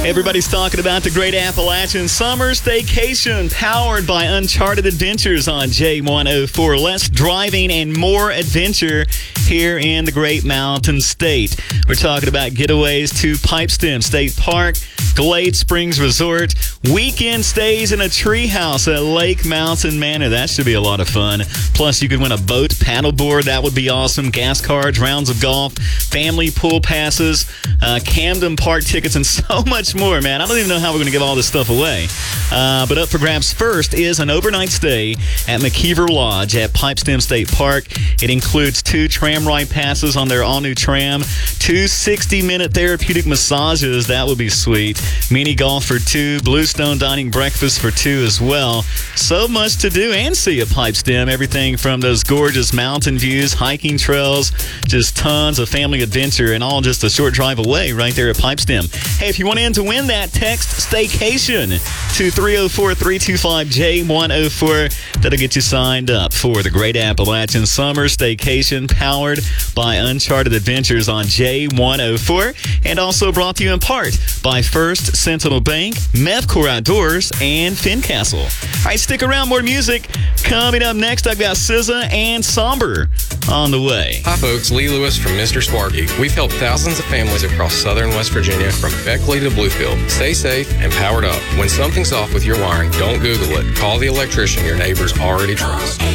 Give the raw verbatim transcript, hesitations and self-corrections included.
Everybody's talking about the Great Appalachian Summer Staycation, powered by Uncharted Adventures on J one oh four. Less driving and more adventure here in the Great Mountain State. We're talking about getaways to Pipestem State Park, Glade Springs Resort, weekend stays in a treehouse at Lake Mountain Manor. That should be a lot of fun. Plus, you could win a boat, paddleboard. That would be awesome. Gas cards, rounds of golf, family pool passes, uh, Camden Park tickets, and so much more, man. I don't even know how we're going to give all this stuff away. Uh, but up for grabs first is an overnight stay at McKeever Lodge at Pipestem State Park. It includes two tram ride passes on their all-new tram, two sixty-minute therapeutic massages. That would be sweet. Mini golf for two, Bluestone Dining breakfast for two as well. So much to do and see at Pipestem. Everything from those gorgeous mountain views, hiking trails, just tons of family adventure, and all just a short drive away right there at Pipestem. Hey, if you want in to win that, text Staycation to three oh four, three two five, J one oh four. That'll get you signed up for the Great Appalachian Summer Staycation, powered by Uncharted Adventures on J one oh four, and also brought to you in part by First Sentinel Bank, Mevcor Outdoors, and Fincastle. All right, stick around. More music coming up next. I've got S Z A and Somber on the way. Hi, folks. Lee Lewis from Mister Sparky. We've helped thousands of families across southern West Virginia, from Beckley to Bluefield. Stay safe and powered up. When something's off with your wiring, don't Google it. Call the electrician your neighbors already trust.